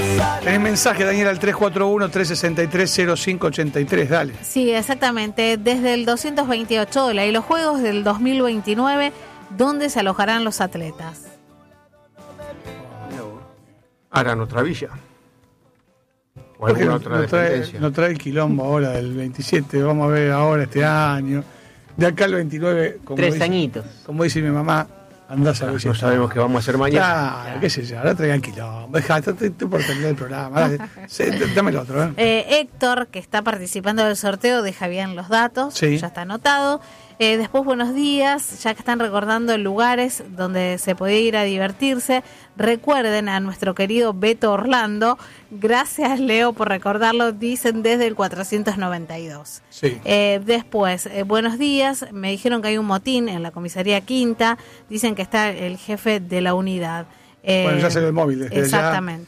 Tenés mensaje, Daniel, al 341-363-0583, dale. Sí, exactamente. Desde el 228 dólares. Y los Juegos del 2029, ¿dónde se alojarán los atletas? Harán otra villa. O Porque alguna otra dependencia. no trae el quilombo ahora del 27, vamos a ver ahora este año. De acá al 29, como 3 dice, añitos. como dice mi mamá, andás a ver si No está. sabemos qué vamos a hacer mañana. Claro, qué sé yo, ahora traigan quilombo. Dejá, estoy por terminar el programa. Dale. Sí, dame el otro, Héctor, que está participando del sorteo, deja bien los datos, Sí. ya está anotado. Después, buenos días, ya que están recordando lugares donde se puede ir a divertirse, recuerden a nuestro querido Beto Orlando. Gracias, Leo, por recordarlo, dicen desde el 492. Sí. Después, buenos días, me dijeron que hay un motín en la comisaría Quinta, dicen que está el jefe de la unidad. Bueno, ya se ve el móvil desde exactamente.